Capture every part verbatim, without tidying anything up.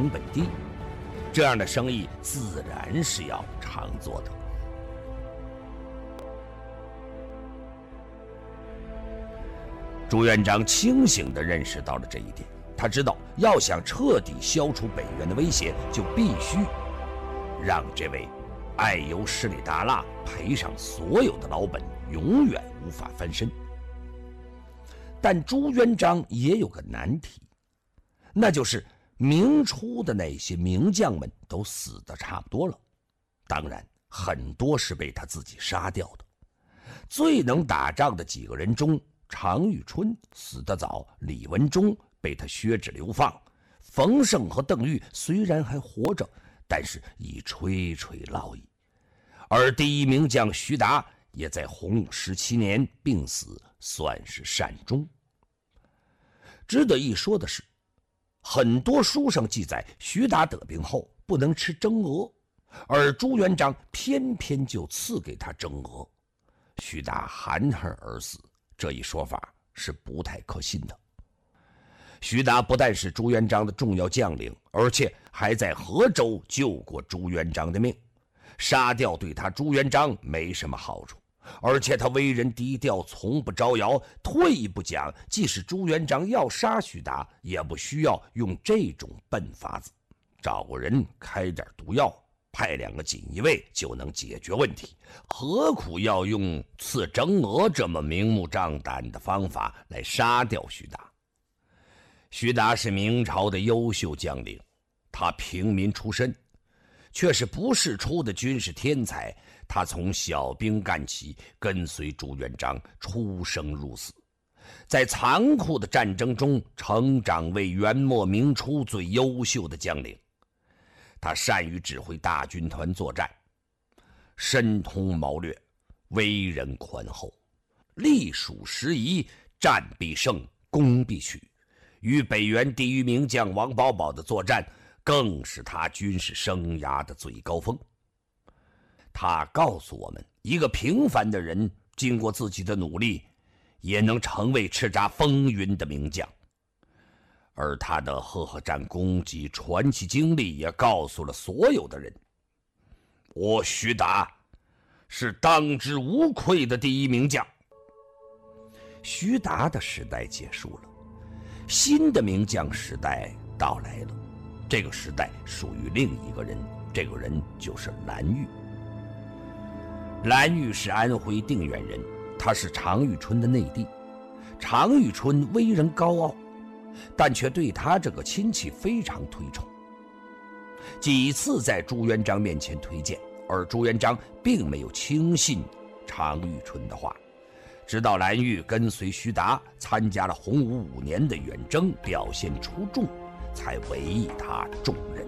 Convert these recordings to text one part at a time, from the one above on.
成本低，这样的生意自然是要常做的。朱元璋清醒地认识到了这一点，他知道要想彻底消除北元的威胁，就必须让这位爱由势力大蜡赔上所有的老本，永远无法翻身。但朱元璋也有个难题，那就是明初的那些名将们都死得差不多了，当然很多是被他自己杀掉的。最能打仗的几个人中，常遇春死得早，李文忠被他削职流放，冯胜和邓愈虽然还活着，但是已垂垂老矣。而第一名将徐达也在洪武十七年病死，算是善终。值得一说的是，很多书上记载徐达得病后不能吃蒸鹅，而朱元璋偏偏就赐给他蒸鹅，徐达含恨而死，这一说法是不太可信的。徐达不但是朱元璋的重要将领，而且还在河州救过朱元璋的命，杀掉对他朱元璋没什么好处，而且他为人低调，从不招摇。退一步讲，即使朱元璋要杀徐达，也不需要用这种笨法子，找个人开点毒药，派两个锦衣卫就能解决问题，何苦要用刺蒸鹅这么明目张胆的方法来杀掉徐达？徐达是明朝的优秀将领，他平民出身，却是不世出的军事天才。他从小兵干起，跟随朱元璋出生入死，在残酷的战争中成长为元末明初最优秀的将领。他善于指挥大军团作战，深通谋略，为人宽厚，隶属时宜，战必胜，攻必取。与北元第一名将王保保的作战，更是他军事生涯的最高峰。他告诉我们，一个平凡的人经过自己的努力，也能成为叱咤风云的名将。而他的赫赫战功及传奇经历也告诉了所有的人，我徐达是当之无愧的第一名将。徐达的时代结束了，新的名将时代到来了。这个时代属于另一个人，这个人就是蓝玉。蓝玉是安徽定远人，他是常遇春的内弟。常遇春为人高傲，但却对他这个亲戚非常推崇，几次在朱元璋面前推荐，而朱元璋并没有轻信常遇春的话。直到蓝玉跟随徐达参加了洪武五年的远征，表现出众，才委以他重任。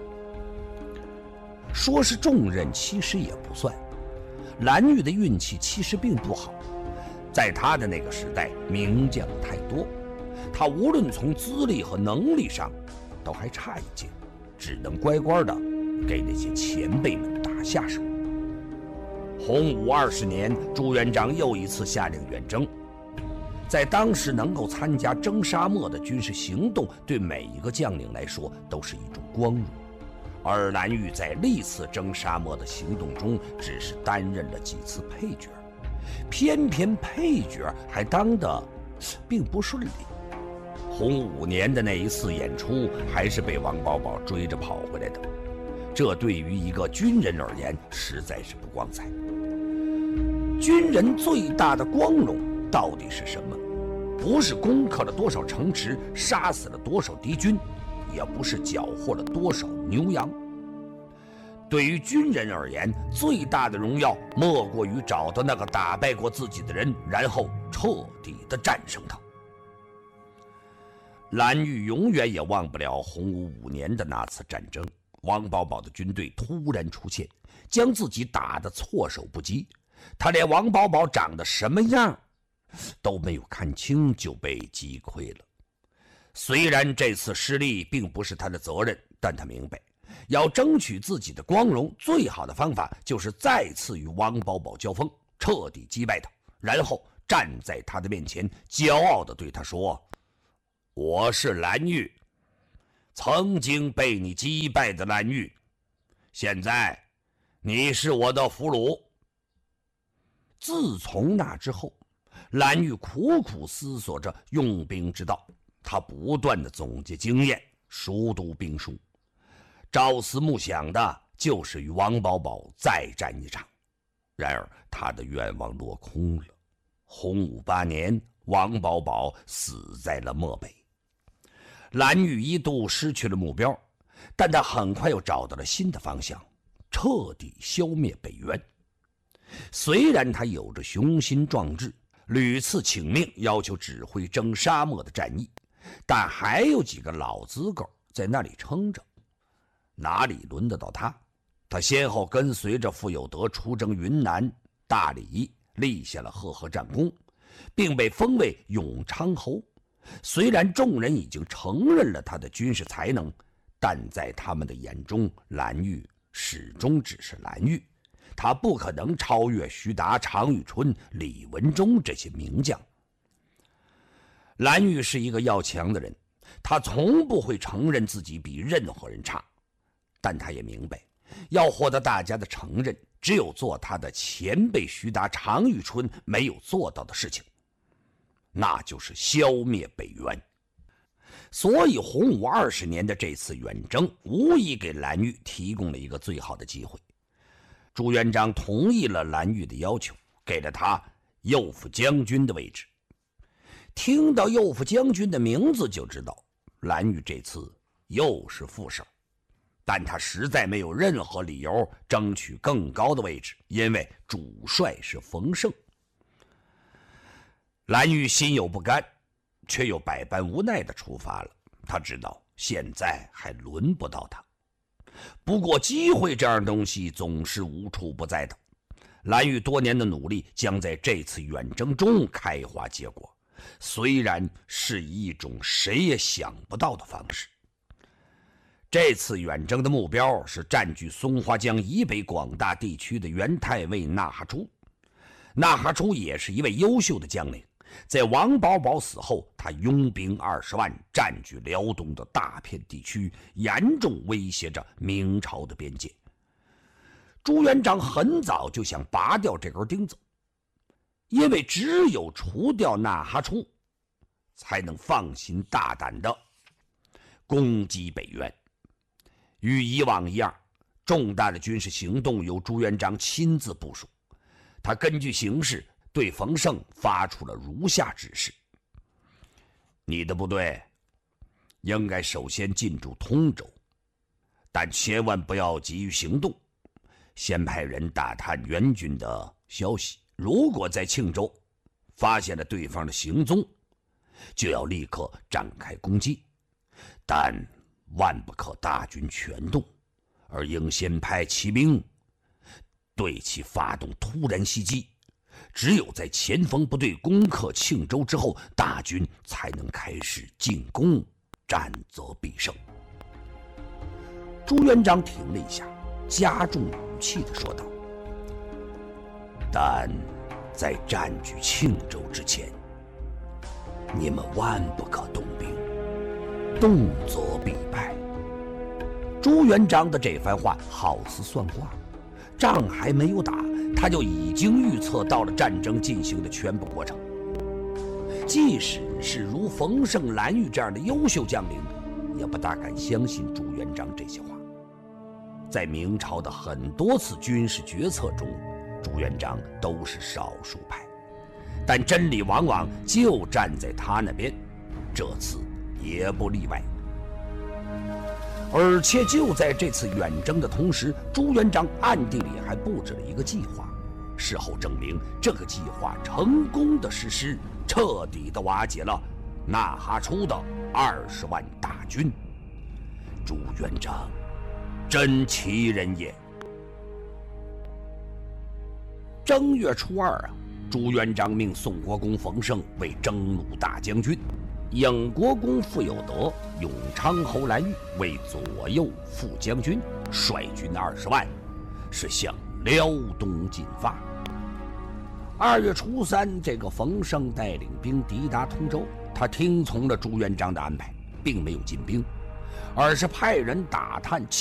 说是重任，其实也不算。蓝玉的运气其实并不好，在他的那个时代，名将太多，他无论从资历和能力上都还差一截，只能乖乖的给那些前辈们打下手。洪武二十年，朱元璋又一次下令远征。在当时，能够参加征沙漠的军事行动，对每一个将领来说都是一种光荣。而蓝玉在历次征沙漠的行动中，只是担任了几次配角，偏偏配角还当得并不顺利。洪武五年的那一次演出，还是被王保保追着跑回来的，这对于一个军人而言，实在是不光彩。军人最大的光荣到底是什么？不是攻克了多少城池，杀死了多少敌军，也不是缴获了多少牛羊。对于军人而言，最大的荣耀莫过于找到那个打败过自己的人，然后彻底的战胜他。蓝玉永远也忘不了洪武五年的那次战争，王保保的军队突然出现，将自己打得措手不及。他连王保保长得什么样都没有看清，就被击溃了。虽然这次失利并不是他的责任，但他明白，要争取自己的光荣，最好的方法就是再次与王保保交锋，彻底击败他，然后站在他的面前，骄傲地对他说：“我是蓝玉， 曾经被你击败的蓝玉，现在你是我的俘虏。自从那之后，蓝玉苦苦思索着用兵之道，他不断的总结经验，熟读兵书，朝思暮想的就是与王保保再战一场。然而他的愿望落空了。洪武八年，王保保死在了漠北。蓝玉一度失去了目标，但他很快又找到了新的方向，彻底消灭北元。虽然他有着雄心壮志，屡次请命要求指挥征沙漠的战役，但还有几个老资狗在那里撑着，哪里轮得到他？他先后跟随着傅有德出征云南、大理，立下了赫赫战功，并被封为永昌侯。虽然众人已经承认了他的军事才能，但在他们的眼中，蓝玉始终只是蓝玉，他不可能超越徐达、常遇春、李文忠这些名将。蓝玉是一个要强的人，他从不会承认自己比任何人差，但他也明白，要获得大家的承认，只有做他的前辈徐达、常遇春没有做到的事情，那就是消灭北元。所以洪武二十年的这次远征，无疑给蓝玉提供了一个最好的机会。朱元璋同意了蓝玉的要求，给了他右副将军的位置。听到右副将军的名字就知道，蓝玉这次又是副手，但他实在没有任何理由争取更高的位置，因为主帅是冯胜。蓝玉心有不甘，却又百般无奈地出发了。他知道现在还轮不到他，不过机会这样东西总是无处不在的。蓝玉多年的努力将在这次远征中开花结果，虽然是以一种谁也想不到的方式。这次远征的目标是占据松花江以北广大地区的元太尉纳哈出。纳哈出也是一位优秀的将领，在王保保死后，他拥兵二十万，占据辽东的大片地区，严重威胁着明朝的边界。朱元璋很早就想拔掉这根钉子，因为只有除掉纳哈出，才能放心大胆的攻击北元。与以往一样，重大的军事行动由朱元璋亲自部署。他根据形势对冯胜发出了如下指示：你的部队应该首先进驻通州，但千万不要急于行动，先派人打探援军的消息，如果在庆州发现了对方的行踪，就要立刻展开攻击，但万不可大军全动，而应先派骑兵对其发动突然袭击。只有在前锋部队攻克庆州之后，大军才能开始进攻，战则必胜。朱元璋停了一下，加重语气地说道：但在占据庆州之前，你们万不可动兵，动则必败。朱元璋的这番话好似算卦，仗还没有打，他就已经预测到了战争进行的全部过程。即使是如冯胜、蓝玉这样的优秀将领，也不大敢相信朱元璋这些话。在明朝的很多次军事决策中，朱元璋都是少数派，但真理往往就站在他那边，这次也不例外。而且就在这次远征的同时，朱元璋暗地里还布置了一个计划。事后证明，这个计划成功的实施，彻底的瓦解了纳哈出的二十万大军。朱元璋真奇人也。正月初二啊，朱元璋命宋国公冯胜为征虏大将军，影国公傅有德、永昌侯蓝玉为左右副将军，率军二十万，是向辽东进发。二月初三，这个冯胜带领兵抵达通州，他听从了朱元璋的安排，并没有进兵， 而是派人打探